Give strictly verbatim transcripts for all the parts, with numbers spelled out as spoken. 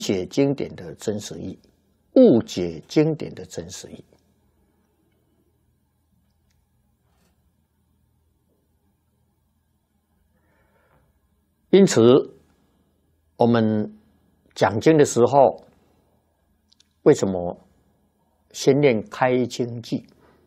解经典的真实义，误解经典的真实义。因此，我们讲经的时候，为什么先念开经偈？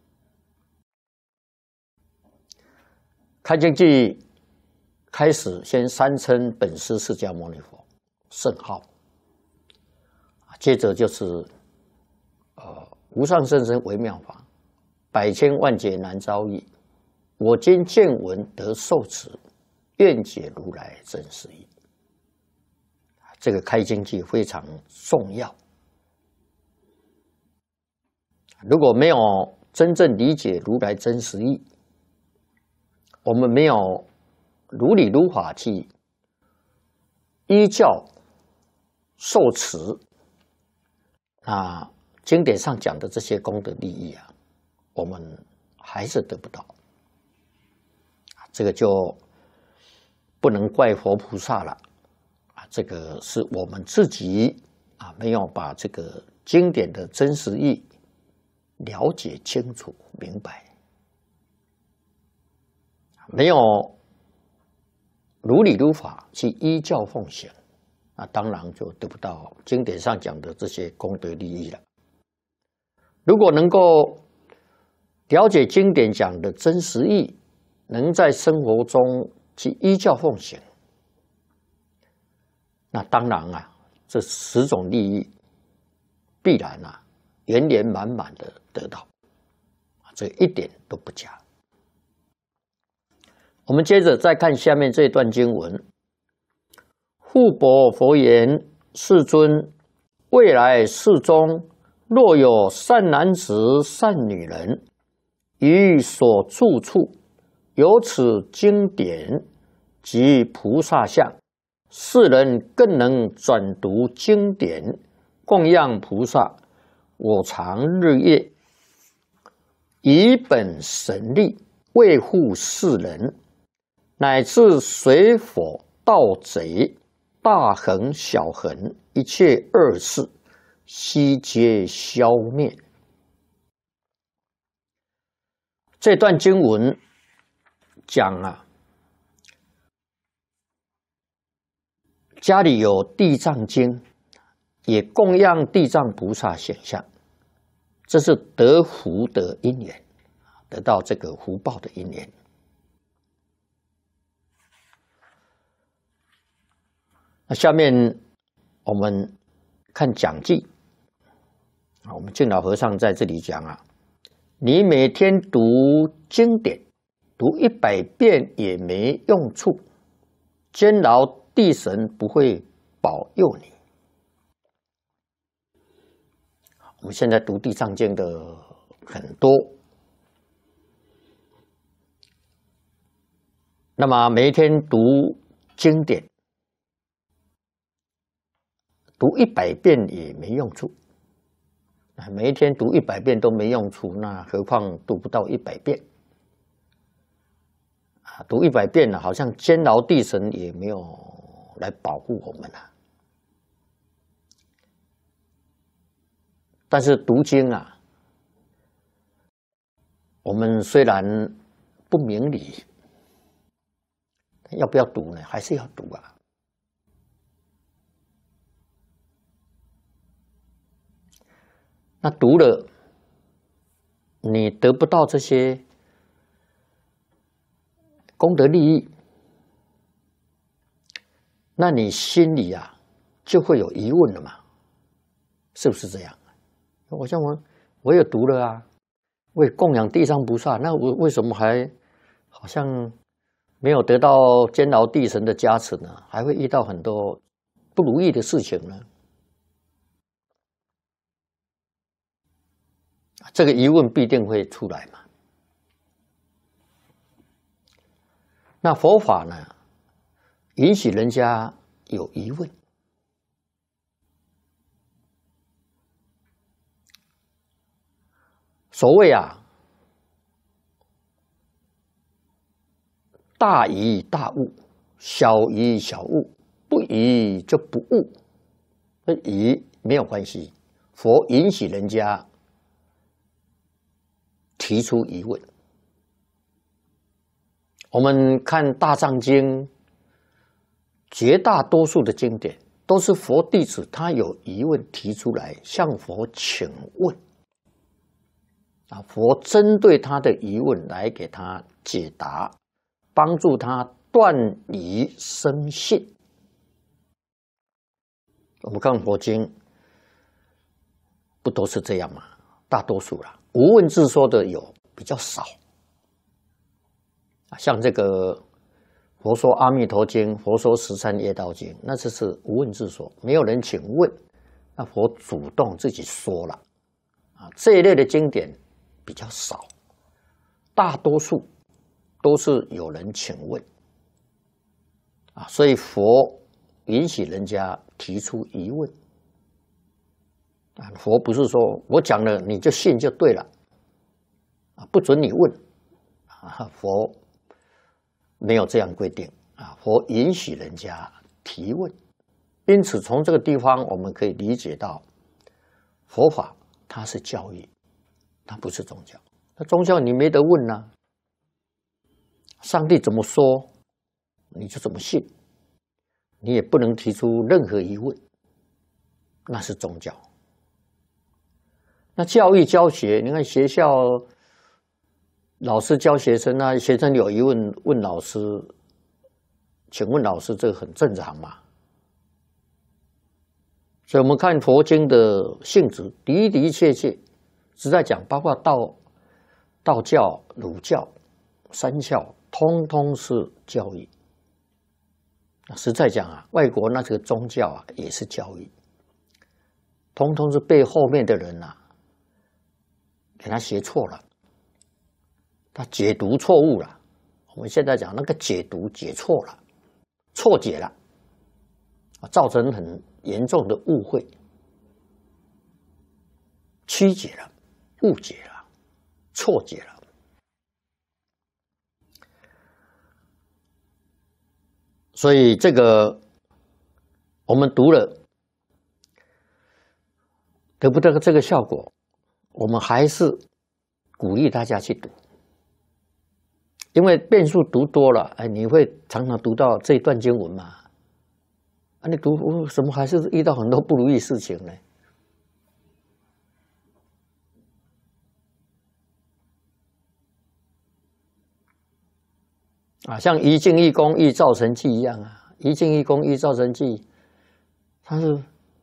开经偈开始先三称本师释迦牟尼佛圣号，接着就是呃无上甚深微妙法，百千万劫难遭遇，我今见闻得受持，愿解如来真实义。这个开经偈非常重要。如果没有真正理解如来真实义，我们没有如理如法去依教受持，那经典上讲的这些功德利益啊，我们还是得不到。这个就不能怪佛菩萨了啊，这个是我们自己啊没有把这个经典的真实义了解清楚明白，没有如理如法去依教奉行，那当然就得不到经典上讲的这些功德利益了。如果能够了解经典讲的真实义，能在生活中去依教奉行，那当然啊，这十种利益必然啊圆圆满满的得到，这一点都不假。我们接着再看下面这段经文：护钵佛言，世尊，未来世中，若有善男子、善女人，于所住处有此经典及菩萨像，世人更能转读经典，供养菩萨，我常日夜以本神力维护世人，乃至水火盗贼、大横小横，一切恶事悉皆消灭。这段经文讲啊，家里有地藏经，也供养地藏菩萨显像，这是得福的因缘，得到这个福报的因缘。那下面我们看讲记啊，我们净老和尚在这里讲啊，你每天读经典，读一百遍也没用处，监牢地神不会保佑你。我们现在读地藏经的很多，那么每一天读经典，读一百遍也没用处。每一天读一百遍都没用处，那何况读不到一百遍啊？读一百遍了，好像监牢地神也没有来保护我们啊。但是读经啊，我们虽然不明理，要不要读呢？还是要读啊。那读了，你得不到这些功德利益，那你心里啊就会有疑问了嘛？是不是这样？我像我，我也读了啊，我也供养地藏菩萨，那我为什么还好像没有得到监牢地神的加持呢？还会遇到很多不如意的事情呢？这个疑问必定会出来嘛。那佛法呢，允许人家有疑问。所谓啊，大疑大悟，小疑小悟，不疑就不悟。 那疑没有关系，佛允许人家提出疑问。我们看《大藏经》，绝大多数的经典都是佛弟子他有疑问提出来，向佛请问，啊，佛针对他的疑问来给他解答，帮助他断疑生信。我们看佛经，不都是这样吗？大多数啦，无问自说的有比较少。像这个佛说《阿弥陀经》、佛说《十三业道经》，那这是无问自说，没有人请问，那佛主动自己说了啊。这一类的经典比较少，大多数都是有人请问啊，所以佛允许人家提出疑问啊。佛不是说我讲了你就信就对了啊，不准你问啊，佛没有这样规定啊，佛允许人家提问，因此从这个地方我们可以理解到，佛法它是教育，它不是宗教。那宗教你没得问啊，上帝怎么说你就怎么信，你也不能提出任何疑问，那是宗教。那教育教学，你看学校老师教学生啊，学生有疑问问老师，请问老师，这个很正常嘛？所以我们看佛经的性质的的确确是在讲，包括道道教、儒教、三教，通通是教育。实在讲啊，外国那这个宗教啊也是教育，通通是被后面的人啊给他学错了。他解读错误了，我们现在讲那个解读解错了，错解了，造成很严重的误会、曲解了、误解了、错解了。所以这个我们读了得不得这个效果，我们还是鼓励大家去读。因为遍数读多了，哎，你会常常读到这一段经文嘛？啊，你读什么还是遇到很多不如意事情呢？啊，像一境一功一造成绩一样啊，一境一功一造成绩，它是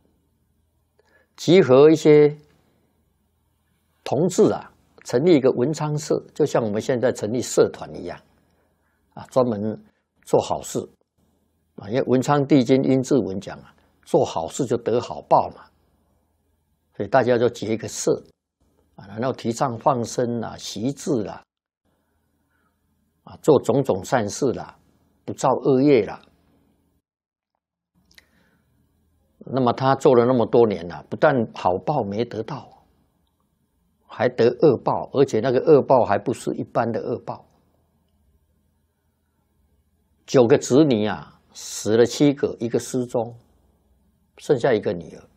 集合一些同志啊。成立一个文昌社，就像我们现在成立社团一样，啊，专门做好事，啊，因为文昌帝君殷志文讲啊，做好事就得好报嘛，所以大家就结一个社，啊，然后提倡放生啦、习志啦，啊，做种种善事啦，不造恶业啦。那么他做了那么多年了，不但好报没得到，还得恶报，而且那个恶报还不是一般的恶报。九个子女啊，死了七个，一个失踪，剩下一个女儿，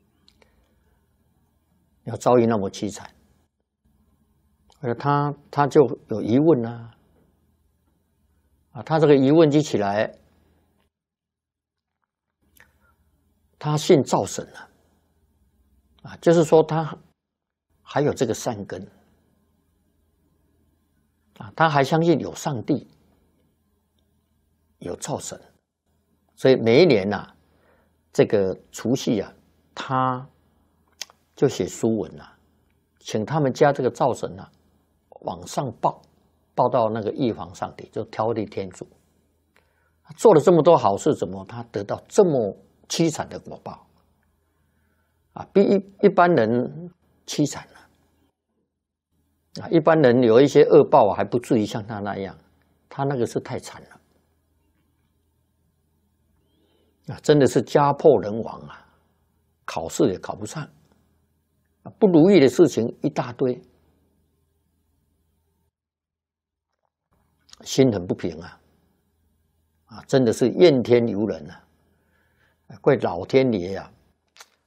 要遭遇那么凄惨，而他他就有疑问啊，啊，他这个疑问就起来，他信灶神了，啊，就是说他还有这个善根啊，他还相信有上帝，有灶神，所以每一年呐、啊，这个除夕啊，他就写书文啊，请他们家这个灶神啊往上报，报到那个玉皇上帝，就挑剔天主，做了这么多好事，怎么他得到这么凄惨的果报啊？比一一般人凄惨了。啊，一般人有一些恶报还不至于像他那样，他那个是太惨了，啊，真的是家破人亡啊，考试也考不上，不如意的事情一大堆，心很不平啊，啊，真的是怨天尤人啊，怪老天爷啊，